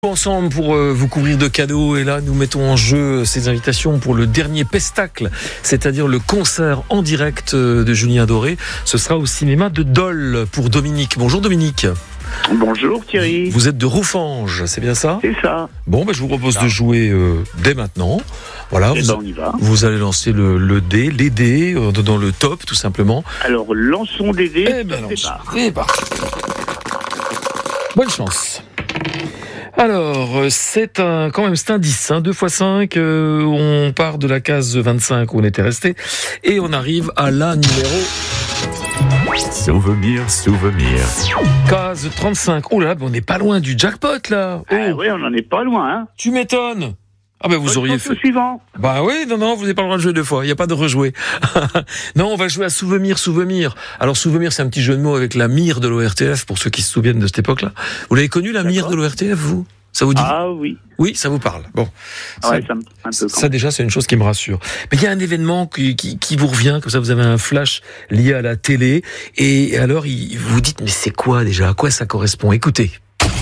Ensemble pour vous couvrir de cadeaux, et là nous mettons en jeu ces invitations pour le dernier pestacle, c'est-à-dire le concert en direct de Julien Doré. Ce sera au cinéma de Dole pour Dominique. Bonjour Dominique. Bonjour Thierry. Vous êtes de Roufange, c'est bien ça ? C'est ça. Bon, je vous propose de jouer dès maintenant. Voilà, on y va. Vous allez lancer les dés dans le top tout simplement. Alors lançons les dés. C'est parti. Bonne chance. Alors, c'est un 10, 2 x 5, on part de la case 25 où on était resté, et on arrive à la numéro... Souvenir. Case 35, oh là là, on n'est pas loin du jackpot là. Oh. Oui, on n'en est pas loin. Hein. Tu m'étonnes. Ah ben vous auriez fait... suivant. Bah oui, non, vous n'avez pas le droit de jouer deux fois, il n'y a pas de rejouer. Non, on va jouer à Souvenir. Alors Souvenir, c'est un petit jeu de mots avec la mire de l'ORTF, pour ceux qui se souviennent de cette époque-là. Vous l'avez connu, la mire de l'ORTF, vous ? Ça vous dit ? Ah oui. Oui, ça vous parle. Bon. Ouais, ça me un peu. Ça déjà, c'est une chose qui me rassure. Mais il y a un événement qui vous revient, comme ça vous avez un flash lié à la télé, et alors vous dites, mais c'est quoi déjà ? À quoi ça correspond ? Écoutez.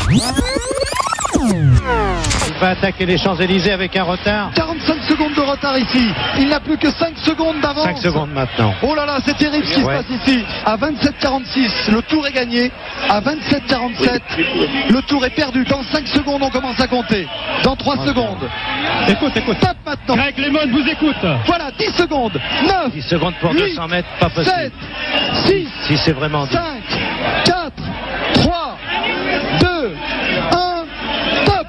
Il va attaquer les Champs-Élysées avec un retard. 45 secondes de retard ici. Il n'a plus que 5 secondes d'avance. 5 secondes maintenant. Oh là là, c'est terrible ce qui se passe ici. À 27,46, le tour est gagné. À 27,47, le tour est perdu. Dans 5 secondes, on commence à compter. Dans 3 secondes. Écoute. Tape maintenant. Greg Lemon vous écoute. Voilà, 10 secondes. 9, 10 secondes pour 8, 200 mètres, pas possible. 7, 6, Si c'est vraiment 5, 4, 3, 2, 1, top.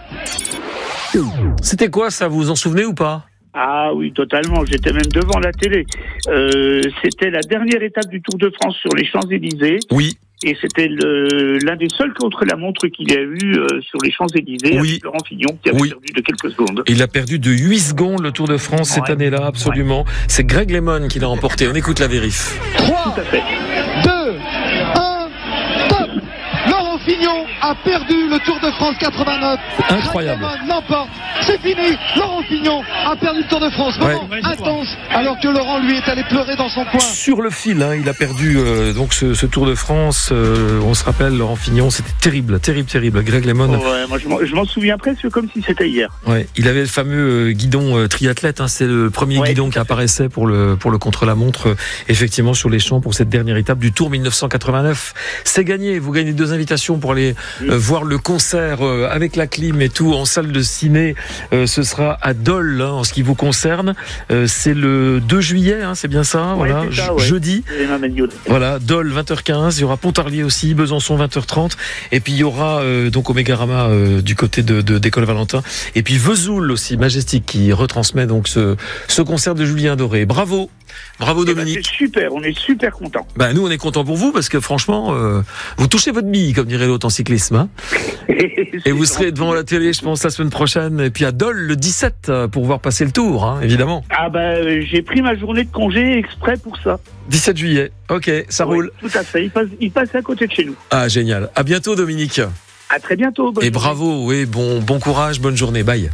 C'était quoi ça ? Vous vous en souvenez ou pas ? Ah oui, totalement. J'étais même devant la télé. C'était la dernière étape du Tour de France sur les Champs-Élysées. Oui. Et c'était l'un des seuls contre-la-montre qu'il y a eu sur les Champs-Élysées, avec Laurent Fignon, qui avait perdu de quelques secondes. Il a perdu de 8 secondes le Tour de France cette année-là, absolument. Ouais. C'est Greg Lemon qui l'a emporté. On écoute la vérif. 3, 2, 1, top. Laurent Fignon a perdu le Tour de France 89. Incroyable. Greg Lemon l'emporte. C'est fini. Laurent Fignon a perdu le Tour de France. Moment intense, alors que Laurent, lui, est allé pleurer dans son coin. Sur le fil, il a perdu donc ce Tour de France. On se rappelle, Laurent Fignon, c'était terrible. Greg Lemon. Ouais, moi, je m'en souviens presque comme si c'était hier. Ouais, il avait le fameux guidon triathlète. C'est le premier guidon qui apparaissait pour le contre-la-montre, effectivement, sur les champs pour cette dernière étape du Tour 1989. C'est gagné. Vous gagnez 2 invitations pour aller voir le concert avec la clim et tout en salle de ciné. Ce sera à Dole, en ce qui vous concerne. C'est le 2 juillet, c'est bien ça, voilà, c'est ça, jeudi. Voilà, Dole 20h15. Il y aura Pontarlier aussi, Besançon 20h30. Et puis il y aura donc Omégarama du côté d'École Valentin. Et puis Vesoul aussi, Majestic, qui retransmet donc ce concert de Julien Doré. Bravo Dominique. C'est super, on est super contents. Nous on est contents pour vous parce que franchement, vous touchez votre bille, comme dirait l'autre en cyclisme. Et vous serez devant la télé, je pense, la semaine prochaine. Et puis à Dole le 17 pour voir passer le Tour, évidemment. J'ai pris ma journée de congé exprès pour ça. 17 juillet, ok, ça roule. Tout à fait, il passe à côté de chez nous. Ah, génial. À bientôt Dominique. À très bientôt. Et bravo, bon courage, bonne journée, bye.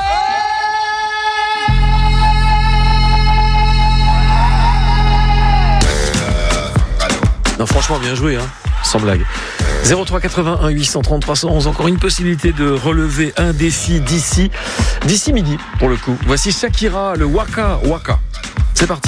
Non, franchement, bien joué, sans blague. 03 81 830 311, encore une possibilité de relever un défi d'ici midi, pour le coup. Voici Shakira, le Waka Waka. C'est parti.